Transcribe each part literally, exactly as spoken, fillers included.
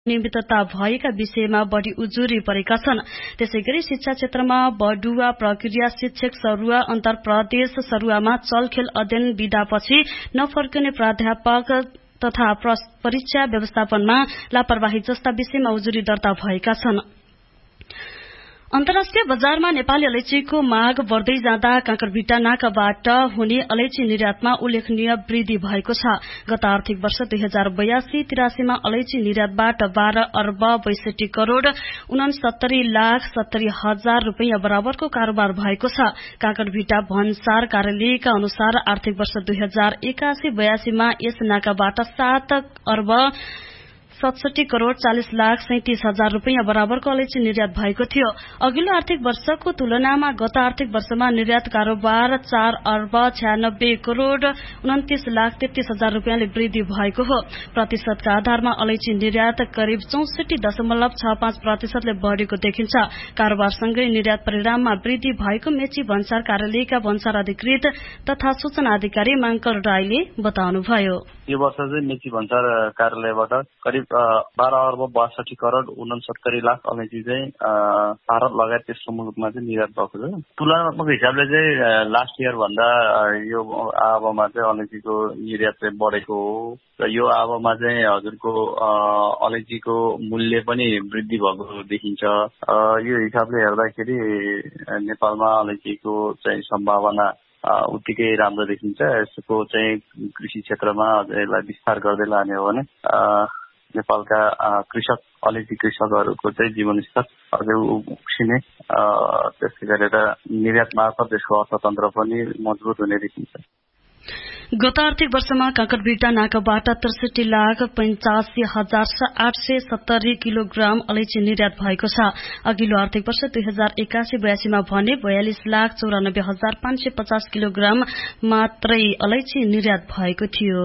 नियमितता भएका विषयमा बढ़ी उजुरी परेका छन्। त्यसैगरी शिक्षा क्षेत्रमा बढुवा प्रक्रिया शिक्षक सरुवा अन्तर प्रदेश सरुवामा चलखेल अध्ययन विधापछि नफर्किने प्राध्यापक तथा परीक्षा व्यवस्थापनमा लापरवाही जस्ता विषयमा उजुरी दर्ता भएका छन्। अन्तर्राष्ट्रिय बजारमा नेपाली अलैचीको माग बढ्दै जाँदा काँकरभिट्टा नाकाबाट हुने अलैची निर्यातमा उल्लेखनीय वृद्धि भएको छ। गत आर्थिक वर्ष दुई हजार बयासी तिरासीमा अलैची निर्यातबाट बाह्र अर्ब बैसठी करोड़ उनसत्तरी लाख सत्तरी हजार रूपियाँ बराबरको कारोबार भएको छ। काँकरभिट्टा भन्सार कार्यालयका अनुसार आर्थिक वर्ष दुई हजार एकासी बयासीमा यस नाकाबाट सात अर्ब सतसठी करोड़ चालीस लाख सैंतीस हजार रूपियाँ बराबरको अलैची निर्यात भएको थियो। अघिल्लो आर्थिक वर्षको तुलनामा गत आर्थिक वर्षमा निर्यात कारोबार चार अर्ब छयानब्बे करोड़ उन्तीस लाख तेत्तीस हजार रूपियाँले वृद्धि भएको हो। प्रतिशतका आधारमा अलैची निर्यात करिब चौसठी दशमलव छ पाँच प्रतिशतले बढ़ेको देखिन्छ। कारोबारसँगै निर्यात परिणाममा वृद्धि भएको मेची भन्सार कार्यालयका भन्सार अधिकृत तथा सूचना अधिकारी माङ्कर राईले बताउनुभयो। यो वर्ष चाहिँ मेची भन्सार कार्यालयबाट करिब बाह्र अर्ब बासठी करोड़ उनसत्तरी लाख अलैची चाहिँ भारत लगायत तेस्रो मुलुकमा चाहिँ निर्यात भएको छ। तुलनात्मक हिसाबले चाहिँ लास्ट इयर भन्दा यो आबमा चाहिँ अलैचीको निर्यात चाहिँ बढेको हो र यो आबमा चाहिँ हजुरको अलैचीको मूल्य पनि वृद्धि भएको देखिन्छ। यो हिसाबले हेर्दाखेरि नेपालमा अलैचीको चाहिँ सम्भावना उत्तिकै राम्रो देखिन्छ। यसको चाहिँ कृषि क्षेत्रमा यसलाई विस्तार गर्दै लाने हो भने नेपालका कृषक अलैची कृषकहरूको चाहिँ जीवनस्तर अझै उक्सिने, त्यसै गरेर निर्यात मार्फत देशको अर्थतन्त्र पनि मजबुत हुने देखिन्छ। गत आर्थिक वर्षमा काँकरभिट्टा नाकाबाट त्रिसठी लाख पचासी हजार आठ सय सत्तरी किलोग्राम अलैची निर्यात भएको छ। अघिल्लो आर्थिक वर्ष दुई हजार एकासी बयासीमा भने बयालिस लाख चौरानब्बे हजार पाँच सय पचास किलोग्राम मात्रै अलैची निर्यात भएको थियो।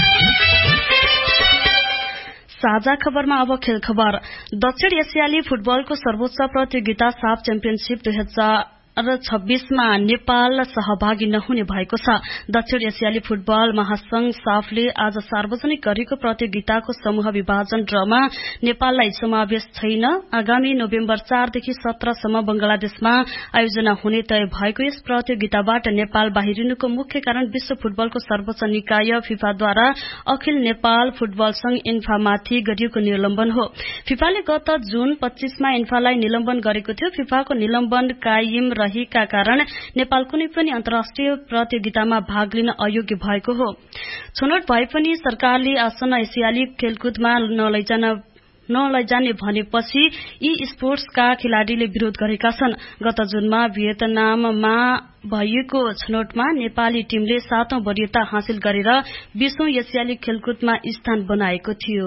साझा खबरमा अब खेल खबर। दक्षिण एसियाली फुटबलको सर्वोच्च प्रतियोगिता साफ च्याम्पियनशीप दुई हजार छब्बीसमा नेपाल सहभागी नहुने भएको छ। दक्षिण एसियाली फुटबल महासंघ साफले आज सार्वजनिक गरेको प्रतियोगिताको समूह विभाजन ड्रमा नेपाललाई समावेश छैन। आगामी नोभेम्बर चारदेखि सत्रसम्म बंगलादेशमा आयोजना हुने तय भएको यस प्रतियोगिताबाट नेपाल बाहिरिनुको मुख्य कारण विश्व फुटबलको सर्वोच्च निकाय फिफाद्वारा अखिल नेपाल फुटबल संघ इन्फामाथि गरिएको निलम्बन हो। फिफाले गत जुन पच्चीसमा इन्फालाई निलम्बन गरेको थियो। फिफाको निलम्बन कायम रहेका कारण नेपाल कुनै पनि अन्तर्राष्ट्रिय प्रतियोगितामा भाग लिन अयोग्य भएको हो। छनौट भए पनि सरकारले आसन्न एसियाली खेलकुदमा नलैजान नलैजाने भनेपछि यी स्पोर्ट्सका खेलाड़ीले विरोध गरेका छन्। गत जुनमा भियतनाममा भएको छनौटमा नेपाली टीमले सातौं वरियता हासिल गरेर बीसौं एसियाली खेलकुदमा स्थान बनाएको थियो।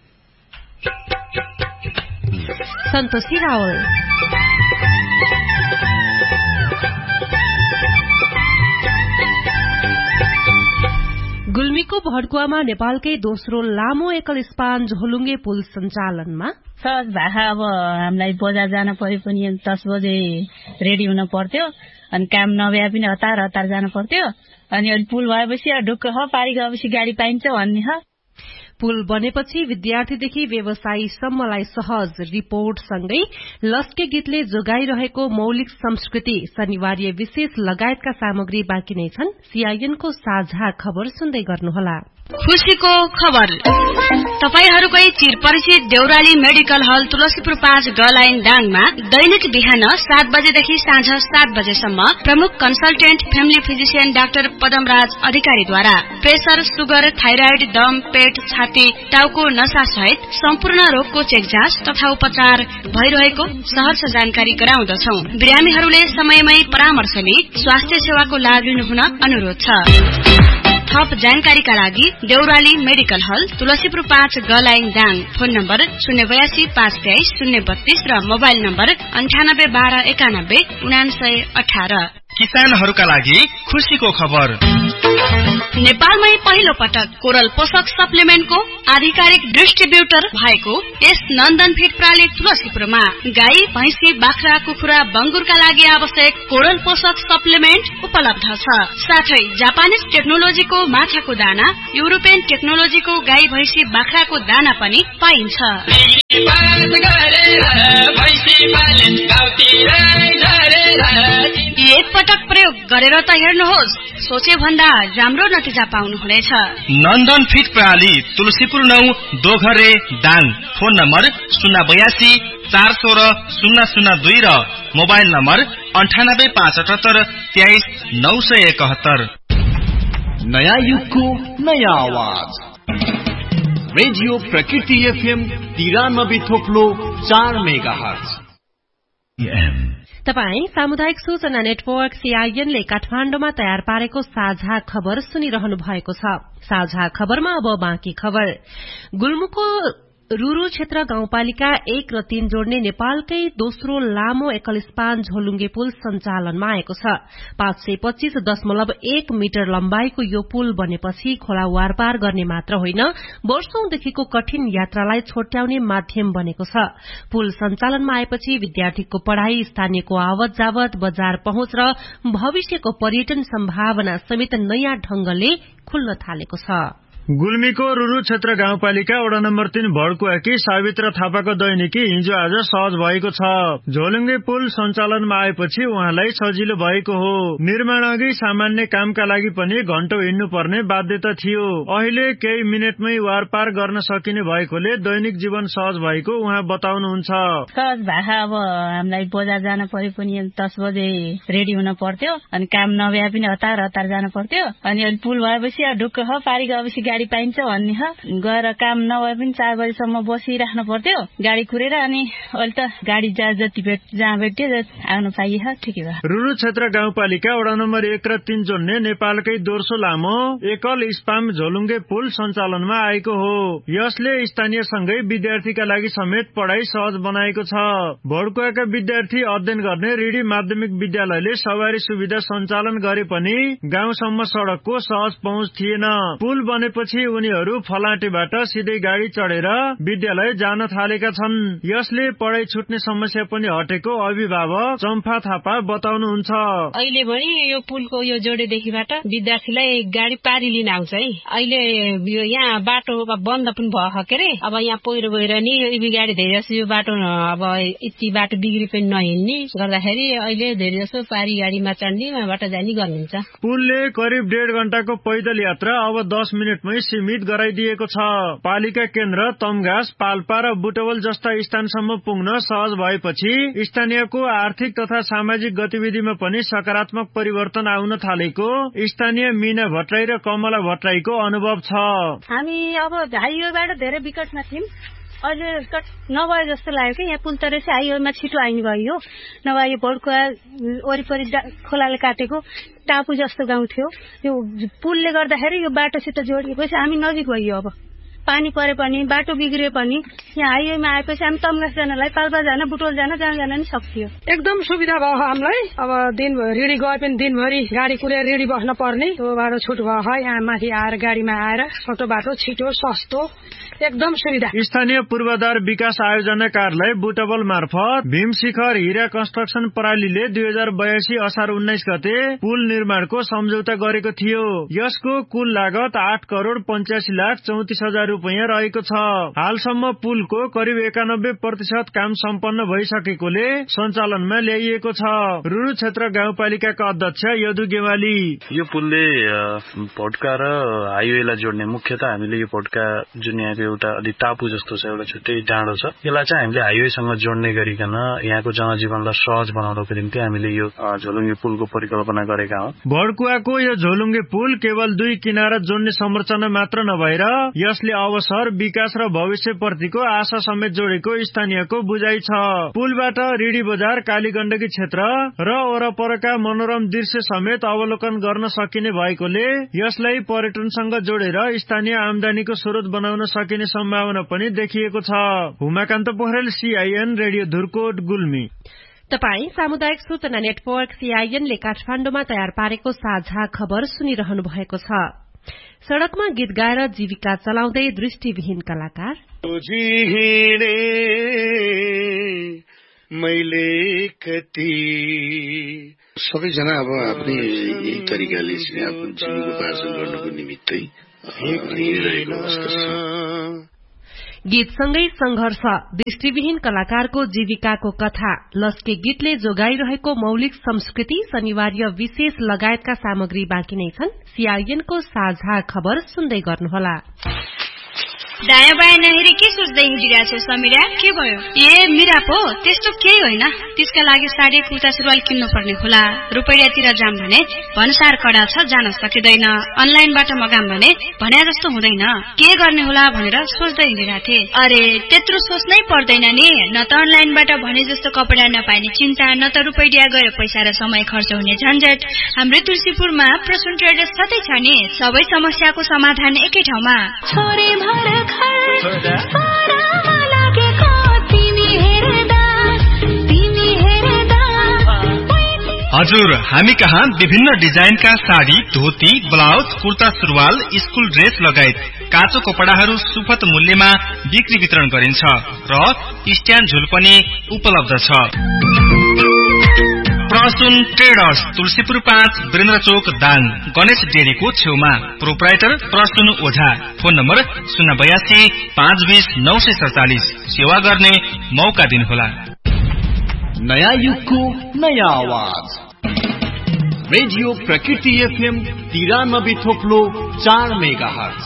सन्तोषी रावल गुल्मीको भड्कुवामा नेपालकै दोस्रो लामो एकल स्पान झोलुङ्गे पुल सञ्चालनमा सहज भाषा। अब हामीलाई बजार जान परे पनि दस बजे रेडी हुन पर्थ्यो, अनि काम नभए पनि हतार हतार जान पर्थ्यो। अनि अहिले पुल भएपछि ढुक्क ह पारी गएपछि गाडी पाइन्छ भन्ने छ। पुल बनेपछि विद्यार्थीदेखि व्यवसायीसम्मलाई सहज रिपोर्ट सँगै लस्के गीतले जोगाइरहेको मौलिक संस्कृति शनिवार्य विशेष लगायतका सामग्री बाँकी नै छन्। सीआईएनको साझा खबर सुन्दै गर्नुहोला। खुशीको खबर। तपाईहरूकै चिरपरिचित देउराली मेडिकल हल तुलसीपुर पाँच ग लाइन दाङमा दैनिक बिहान सात बजेदेखि साँझ सात बजेसम्म प्रमुख consultant family physician doctor Padamraj अधिकारीद्वारा प्रेसर, सुगर, थाइराइड, दम, पेट, छाती, टाउको नसा सहित सम्पूर्ण रोगको चेक जाँच तथा उपचार भइरहेको सहर्ष जानकारी गराउँदछौ। बिरामीहरूले समयमै परामर्श लिई स्वास्थ्य सेवाको लाभ लिनुहुन अनुरोध छ। थप जानकारीका लागि देउराली मेडिकल हल तुलसीपुर पाँच ग लाइन दाङ। फोन नम्बर शून्य बयासी पाँच तेइस शून्य बत्तीस र मोबाइल नम्बर अन्ठानब्बे बाह्र एकानब्बे उनासय अठार। किसानहरूका लागि खुशीको खबर। नेपालमै पहिलो पटक कोरल पोषक सप्लिमेन्टको आधिकारिक डिस्ट्रिब्युटर भएको यस नन्दन फिड प्राली तुलसीपुरमा गाई, भैँसी, बाख्रा, कुखुरा, बंगुरका लागि आवश्यक कोरल पोषक सप्लिमेन्ट उपलब्ध छ। साथै जापानिज टेक्नोलोजीको माछाको दाना, युरोपियन टेक्नोलोजीको गाई, भैँसी, बाख्राको दाना पनि पाइन्छ। एक पटक प्रयोग गरेर त हेर्नुहोस्, सोचे भन्दा राम्रो नतिजा पाउनुहुनेछ। नन्दन फिट प्रणाली तुलसीपुर नौ दोघरे दाङ। फोन नम्बर शून्य बयासी चार सोह्र शून्य शून्य दुई र मोबाइल नम्बर अन्ठानब्बे पाँच अठहत्तर तेइस नौ सय एकहत्तर। नयाँ युगको नयाँ आवाज रेडियो प्रकृति एफएम तिरानब्बे थोप्लो चार मेगा हर्ज। तपाई सामुदायिक सूचना नेटवर्क सीआईएन ले काठमाण्डुमा तयार पारेको साझा खबर सुनिरहनु भएको छ। साझा खबरमा अब बाँकी खबर। गुल्मुको रूरू क्षेत्र गाउँपालिका एक र तीन जोड्ने नेपालकै दोस्रो लामो एकल स्पान झोलुङ्गे पुल सञ्चालनमा आएको छ। पाँच सय पच्चीस दशमलव एक मिटर लम्बाईको यो पुल बनेपछि खोला वारपार गर्ने मात्र होइन, वर्षौंदेखिको कठिन यात्रालाई छोट्याउने माध्यम बनेको छ। पुल सञ्चालनमा आएपछि विद्यार्थीको पढ़ाई, स्थानीयको आवत जावत, बजार पहुँच र भविष्यको पर्यटन सम्भावना समेत नयाँ ढंगले खुल्न थालेको छ। गुल्मीको रूरू क्षेत्र गाउँपालिका वडा नम्बर तीन भड्कुवाकी सावित्र थापाको दैनिकी हिजो आज सहज भएको छ। झोलुङ्गे पुल सञ्चालनमा आएपछि उहाँलाई सजिलो भएको हो। निर्माण अघि सामान्य कामका लागि पनि घण्टौ हिँड्नु पर्ने बाध्यता थियो। अहिले केही मिनटमै वारपार गर्न सकिने भएकोले दैनिक जीवन सहज भएको उहाँ बताउनुहुन्छ। सहज भाषा अब हामीलाई बजार जान परे पनि दस बजे रेडी हुन पर्थ्यो, अनि काम नभए पनि हतार हतार जान पर्थ्यो। अनि अहिले पुल भएपछि ढुक्क ह पारी गएपछि गाडी पाइन्छ भन्ने ह, गएर काम नभए पनि चार बजेसम्म बसिराख्नु पर्थ्यो गाडी कुरेर। अनि अहिले त गाडी जा जति भेट जहाँ भेट्यो आउनु पाइए ठिकै भयो। रूरू क्षेत्र गाउँपालिका वडा नम्बर एक र तीन जोड्ने नेपालकै दोस्रो लामो एकल स्पाम झोलुङ्गे पुल सञ्चालनमा आएको हो। यसले स्थानीय सँगै विद्यार्थीका लागि समेत पढ़ाई सहज बनाएको छ। भड्कुवाका विद्यार्थी अध्ययन गर्ने रिडी माध्यमिक विद्यालयले सवारी सुविधा सञ्चालन गरे पनि गाउँसम्म सड़कको सहज पहुँच थिएन। पुल बनेपछि उनीहरू फलाटेबाट सिधै गाडी चढेर विद्यालय जान थालेका छन्। यसले पढ़ाई छुट्ने समस्या पनि हटेको अभिभावक चम्पा थापा बताउनुहुन्छ। अहिले पनि यो पुलको यो जोडेदेखिबाट विद्यार्थीलाई गाडी पारी लिन आउँछ है। अहिले यहाँ बाटो बन्द पनि भयो के अरे, अब यहाँ पहिरो गएर नि गाडी धेरै जसो यो बाटो अब यति बाटो बिग्री पनि नहिँड्ने गर्दाखेरि अहिले धेरै जसो पारी गाडीमा चढ्ने उहाँबाट जाने गर्नुहुन्छ। पुलले करिब डेढ घण्टाको पैदल यात्रा अब दस मिनटमै सीमित गराइदिएको छ। पालिका केन्द्र तमघास, पाल्पा र बुटवल जस्ता स्थानसम्म पुग्न सहज भएपछि स्थानीयको आर्थिक तथा सामाजिक गतिविधिमा पनि सकारात्मक परिवर्तन आउन थालेको स्थानीय मीना भट्टराई र कमला भट्टराईको अनुभव छ। हामी अब हाइवेबाट धेरै विकटमा थियौं, अहिले नभए जस्तो लाग्यो कि यहाँ पुल त रहेछ, हाइवेमा छिटो आइने भयो। नभए यो भड्कुवा वरिपरि खोलाले काटेको टापु जस्तो गाउँ थियो। यो पुलले गर्दाखेरि यो बाटोसित जोडिएपछि हामी नजिक भयो। अब पानी परे पनि बाटो बिग्रिए पनि यहाँ हाइवेमा आएपछि हामी तमघास जानलाई, पाल्पा जान, बुटोल जान जहाँ जान नि सक्थ्यो। एकदम सुविधा भयो हामीलाई। अब दिन रिडी गए पनि दिनभरि गाडी कुरेर रिडी बस्न पर्ने त्यो बाटो छुट भयो। यहाँ माथि आएर गाडीमा आएर छोटो बाटो, छिटो सस्तो, एकदम सुविधा। स्थानीय पूर्वाधार विकास आयोजना कार्यालय बुटवल मार्फत भीमशिखर हीरा कन्स्ट्रक्सन प्रणालीले दुई हजार बयासी असार उन्नाइस गते पुल निर्माणको सम्झौता गरेको थियो। यसको कुल लागत आठ करोड़ पञ्चासी लाख चौतिस हजार रूपियाँ रहेको छ। हालसम्म पुलको करिब एकानब्बे प्रतिशत काम सम्पन्न भइसकेकोले सञ्चालनमा ल्याइएको छ। रूरू क्षेत्र गाउँपालिकाका अध्यक्ष यदु गेवाली, यो पुलले भड्का र हाइवेलाई जोड्ने, मुख्यतः हामीले यो भड्का जुन यहाँको एउटा अलि टापु जस्तो छ, एउटा छुट्टै डाँडो छ, यसलाई चाहिँ हामीले हाइवेसँग जोड्ने गरिकन यहाँको जनजीवनलाई सहज बनाउनको निम्ति हामीले यो झोलुङ्गे पुलको परिकल्पना गरेका हौं। भड्कुवाको यो झोलुङ्गे पुल केवल दुई किनारा जोड्ने संरचना मात्र नभएर यसले अवसर, विकास र भविष्यप्रतिको आशा समेत जोडेको स्थानीयको बुझाइ छ। पुलबाट रिडी बजार, कालीगण्डकी क्षेत्र र वरपरका मनोरम दृश्य समेत अवलोकन गर्न सकिने भएकोले यसलाई पर्यटनसँग जोडेर स्थानीय आमदानीको स्रोत बनाउन सकिने सम्भावना पनि देखिएको छ। Umakant Pokharel, CIN radio Dhurkot, Gulmi. तपाई सामुदायिक सूचना नेटवर्क सीआईएन ले काठमाडौँमा तयार पारेको साझा खबर सुनिरहनु भएको छ। सड़कमा गीत गाएर जीविका चलाउँदै दृष्टिविहीन कलाकार मैले कति सबैजना अब आफ्नै यही तरिकाले आफ्नो जीविकोपार्जन गर्नको निमित्तै हिँडिरहेको अवस्था छ। गीतसँगै संघर्ष दृष्टिविहीन कलाकारको जीविकाको कथा लस्के गीतले जोगाइरहेको मौलिक संस्कृति शनिवार्य विशेष लगायतका सामग्री बाँकी नै छन्। सीआईएनको साझा खबर सुन्दै गर्नुहोला। दायाँ बायाँ नहेरी के सोच्दै हिँडिरहेछ समीरा? के भयो? ए मिरा पो त्यस्तो केही होइन। त्यसका लागि साडी कुर्ता सुरुवाल किन्नु पर्ने होला। रुपैयाँतिर जाम भने भन्सार कडा छ, जान सकिँदैन। अनलाइनबाट मगाम भने भन्या जस्तो हुँदैन। के गर्ने होला भनेर सोच्दै हिँडिरहेथे। अरे त्यत्रो सोच्नै पर्दैन नि। न त अनलाइनबाट भने जस्तो कपडा नपाइने चिन्ता, न त रुपैयाँ गयो पैसा र समय खर्च हुने झन्झट। हाम्रो तुलसीपुरमा प्रसून ट्रेडर्स छँदै छ नि। सबै समस्याको समाधान एकै ठाउँमा। छोरी भर हजुर, हामी कहाँ विभिन्न डिजाइनका साडी, धोती, ब्लाउज, कुर्ता सुरुवाल, स्कूल ड्रेस लगायत काचो कपडाहरू सुपथ मूल्यमा बिक्री वितरण गरिन्छ र स्ट्यान्ड झुल पनि उपलब्ध छ। प्रसून ट्रेडर्स, तुलसीपुर पाँच, वीरेन्द्र चोक, दाङ, गणेश डेरीको छेउमा। प्रोप्राइटर प्रसून ओझा। फोन नम्बर शून्य बयासी पाँच बीस नौ सय सडचालिस। सेवा गर्ने मौका दिनुहोला। नयाँ युगको नयाँ आवाज रेडियो प्रकृति एफएम तिरानब्बे थोप्लो चार मेगा हर्ज।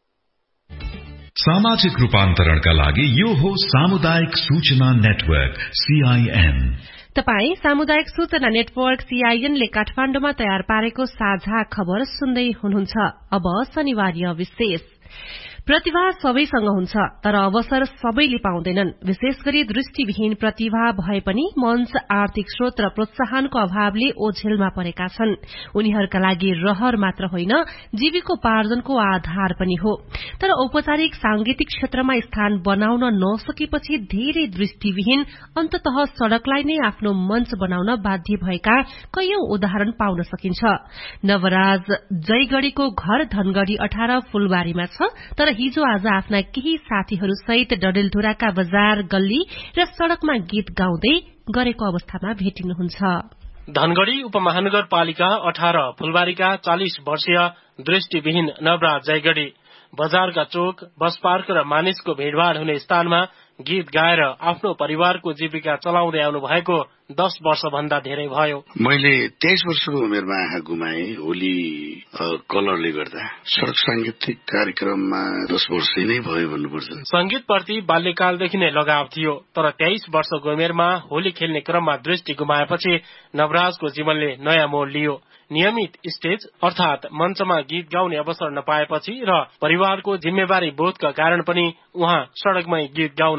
सामाजिक रूपान्तरणका लागि यो हो सामुदायिक सूचना नेटवर्क सीआईएन। तपाई सामुदायिक सूचना नेटवर्क सीआईएन ले काठमाडौँमा तयार पारेको साझा खबर सुन्दै हुनुहुन्छ। अब शनिवार्य विशेष। प्रतिभा सबैसँग हुन्छ तर अवसर सबैले पाउँदैनन्। विशेष गरी दृष्टिविहीन प्रतिभा भए पनि मञ्च, आर्थिक स्रोत र प्रोत्साहनको अभावले ओझेलमा परेका छन्। उनीहरूका लागि रहर मात्र होइन, जीविकोपार्जनको आधार पनि हो। तर औपचारिक सांगीतिक क्षेत्रमा स्थान बनाउन नसकेपछि धेरै दृष्टिविहीन अन्ततः सड़कलाई नै आफ्नो मञ्च बनाउन बाध्य भएका कैयौं उदाहरण पाउन सकिन्छ। नवराज जयगढ़ीको घर धनगढ़ी अठारह फूलबारीमा छ, तर हिजो आज आफ्ना केही साथीहरू सहित डडेलधुराका बजार, गल्ली र सड़कमा गीत गाउँदै गरेको अवस्थामा भेटिनुहुन्छ। धनगढ़ी उपमहानगरपालिका अठारह फूलबारीका चालिस वर्षीय दृष्टिविहीन नवराज जयगढ़ी बजारका चोक, बस पार्क र मानिसको भीड़भाड़ हुने स्थानमा गीत गाएर आफ्नो परिवारको जीविका चलाउँदै आउनु भएको दस वर्ष भन्दा धेरै भयो। मैले तेइस वर्षको उमेरमा आँखा गुमाएँ होली कलरले गर्दा। सड़क सांगीतिक कार्यक्रममा दस वर्ष नै भयो भन्नुपर्छ। संगीतप्रति बाल्यकालदेखि नै लगाव थियो, तर तेइस वर्षको उमेरमा होली खेल्ने क्रममा दृष्टि गुमाएपछि नवराजको जीवनले नयाँ मोड लियो। नियमित स्टेज अर्थात मञ्चमा गीत गाउने अवसर नपाएपछि र परिवारको जिम्मेवारी बोधका कारण पनि उहाँ सड़कमै गीत गाउन